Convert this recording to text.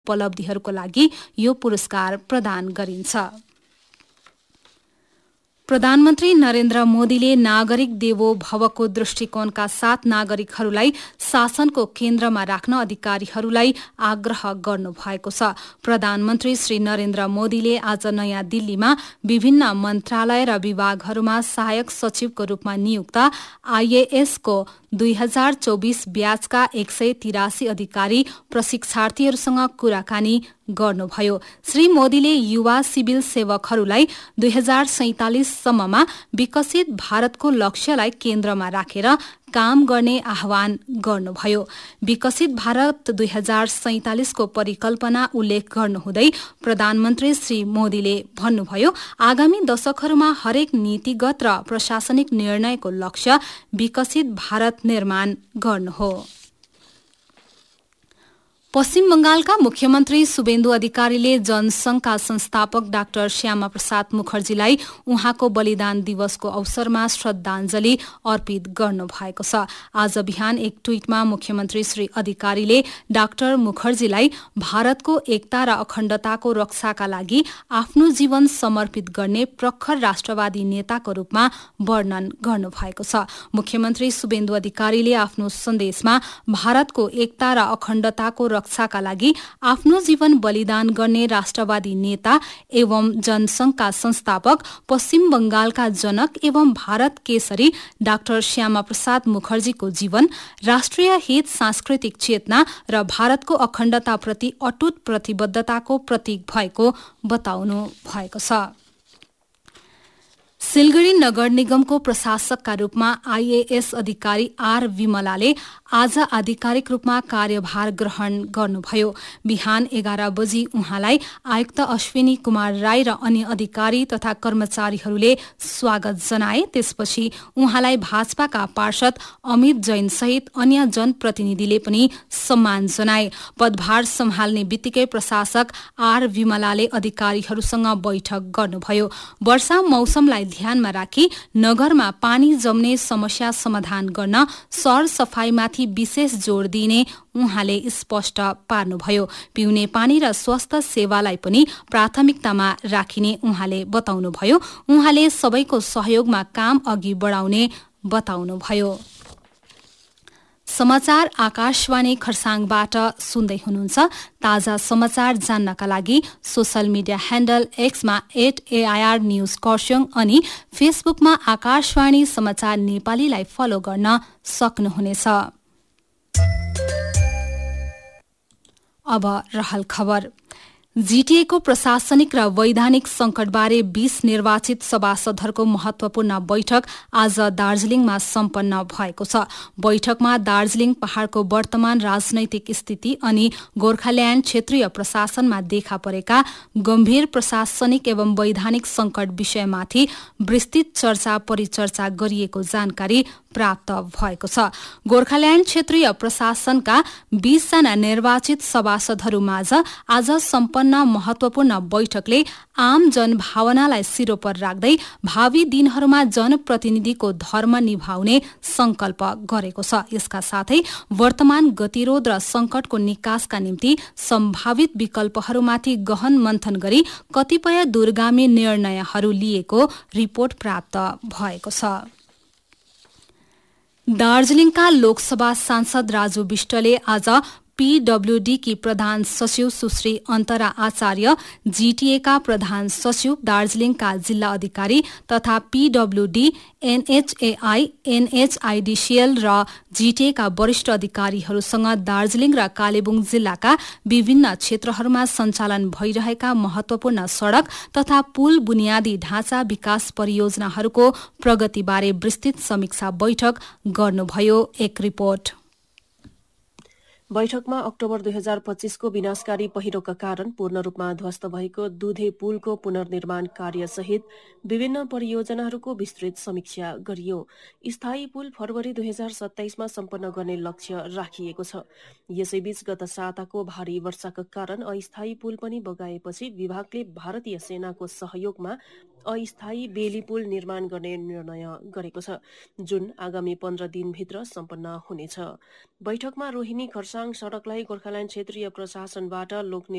उपलब्धिहरूको लागि यो पुरस्कार प्रदान गरिन्छ। प्रधानमन्त्री नरेन्द्र मोदीले नागरिक देवो भवको दृष्टिकोणका साथ नागरिकहरूलाई शासनको केन्द्रमा राख्न अधिकारीहरूलाई आग्रह गर्नुभएको छ। प्रधानमन्त्री श्री नरेन्द्र मोदीले आज नयाँ दिल्लीमा विभिन्न मन्त्रालय र विभागहरूमा सहायक सचिवको रूपमा नियुक्त आईएएसको 2024 ब्याचका 183 अधिकारी प्रशिक्षार्थीहरूसँग कुराकानी गर्नुभयो। श्री मोदीले युवा सिभिल सेवकहरूलाई 2047 सम्ममा विकसित भारतको लक्ष्यलाई केन्द्रमा राखेर काम गर्ने आह्वान गर्नुभयो। विकसित भारत 2047 को परिकल्पना उल्लेख गर्नुहुँदै प्रधानमन्त्री श्री मोदीले भन्नुभयो, आगामी दशकहरूमा हरेक नीतिगत र प्रशासनिक निर्णयको लक्ष्य विकसित भारत निर्माण गर्नु हो। पश्चिम बंगालका मुख्यमन्त्री शुभेन्दु अधिकारीले जनसंघका संस्थापक डाक्टर श्यामा प्रसाद मुखर्जीलाई उहाँको बलिदान दिवसको अवसरमा श्रद्धाञ्जली अर्पित गर्नुभएको छ। आज बिहान एक ट्वीटमा मुख्यमन्त्री श्री अधिकारीले डाक्टर मुखर्जीलाई भारतको एकता र अखण्डताको रक्षाका लागि आफ्नो जीवन समर्पित गर्ने प्रखर राष्ट्रवादी नेताको रूपमा वर्णन गर्नुभएको छ। मुख्यमन्त्री शुभेन्दु अधिकारीले आफ्नो सन्देशमा भारतको एकता र अखण्डताको रक्षाका लागि आफ्नो जीवन बलिदान गर्ने राष्ट्रवादी नेता एवं जनसंघका संस्थापक पश्चिम बंगालका जनक एवं भारत केसरी डाक्टर श्यामा प्रसाद मुखर्जीको जीवन, राष्ट्रिय हित, सांस्कृतिक चेतना र भारतको अखण्डताप्रति अटुट प्रतिबद्धताको प्रतीक भएको बताउनु भएको छ। सिलगढ़ी नगर निगमको प्रशासकका रूपमा आईएएस अधिकारी आर विमलाले आज आधिकारिक रूपमा कार्यभार ग्रहण गर्नुभयो। बिहान 11 बजी उहाँलाई आयुक्त अश्विनी कुमार राई र अन्य अधिकारी तथा कर्मचारीहरूले स्वागत जनाए। त्यसपछि उहाँलाई भाजपाका पार्षद अमित जैन सहित अन्य जनप्रतिनिधिले पनि सम्मान जनाए। पदभार सम्हाल्ने बित्तिकै प्रशासक आर विमलाले अधिकारीहरूसँग बैठक गर्नुभयो। वर्षा मौसमलाई ध्यानमा राखी नगरमा पानी जम्ने समस्या समाधान गर्न सरसफाईमाथि विशेष जोड़ दिने उहाँले स्पष्ट पार्नुभयो। पिउने पानी र स्वास्थ्य सेवालाई पनि प्राथमिकतामा राखिने उहाँले बताउनुभयो। उहाँले सबैको सहयोगमा काम अघि बढाउने बताउनुभयो। समाचार आकाशवाणी खरसाङबाट सुन्दै हुनुहुन्छ। ताजा समाचार जान्नका लागि social media handle एक्समा @AIR news Kurseong अनि फेसबुकमा आकाशवाणी समाचार नेपालीलाई फलो गर्न सक्नुहुनेछ। अब रहल खबर। जीटीएको प्रशासनिक र वैधानिक संकटबारे 20 निर्वाचित सभासदहरूको महत्वपूर्ण बैठक आज दार्जीलिङमा सम्पन्न भएको छ। बैठकमा दार्जीलिङ पहाड़को वर्तमान राजनैतिक स्थिति अनि गोर्खाल्याण्ड क्षेत्रीय प्रशासनमा देखा परेका गम्भीर प्रशासनिक एवं वैधानिक संकट विषयमाथि विस्तृत चर्चा परिचर्चा गरिएको जानकारी प्राप्त भएको छ। गोर्खाल्याण्ड क्षेत्रीय प्रशासनका 20 जना निर्वाचित सभासदहरूमाझ आज सम्पन्न महत्वपूर्ण बैठकले आम जनभावनालाई सिरोपर राख्दै भावी दिनहरूमा जनप्रतिनिधिको धर्म निभाउने संकल्प गरेको छ। यसका साथै वर्तमान गतिरोध र संकटको निकासका निम्ति सम्भावित विकल्पहरूमाथि गहन मन्थन गरी कतिपय दूरगामी निर्णयहरू लिएको रिपोर्ट प्राप्त भएको छ। दार्जीलिङका लोकसभा सांसद राजु विष्टले आज पीडब्ल्यूडी की प्रधान सचिव सुश्री अन्तरा आचार्य, जीटीएका प्रधान सचिव, दार्जीलिङका जिल्ला अधिकारी तथा पीडब्ल्यूडी, एनएचएआई, एनएचआईडीसीएल र जीटीएका वरिष्ठ अधिकारीहरूसँग दार्जीलिङ र कालेबुङ जिल्लाका विभिन्न क्षेत्रहरूमा सञ्चालन भइरहेका महत्वपूर्ण सड़क तथा पुल बुनियादी ढाँचा विकास परियोजनाहरूको प्रगतिबारे विस्तृत समीक्षा बैठक गर्नुभयो। एक रिपोर्ट। बैठकमा अक्टोबर 2025 को विनाशकारी पहिरोका कारण पूर्ण रूपमा ध्वस्त भएको दुधे पुलको पुनर्निर्माण कार्यसहित विभिन्न परियोजनाहरूको विस्तृत समीक्षा गरियो। स्थायी पुल फरवरी 2027 मा सम्पन्न गर्ने लक्ष्य राखिएको छ। यसैबीच गत साताको भारी वर्षाका कारण अस्थायी पुल पनि बगाएपछि विभागले भारतीय सेनाको सहयोगमा अस्थायी बेली पुल निर्माण गर्ने निर्णय गरेको छ, जुन आगामी 15 दिनभित्र सम्पन्न हुनेछ। बैठकमा रोहिणी खरसाङ सड़कलाई गोर्खाल्याण्ड क्षेत्रीय प्रशासनबाट लोक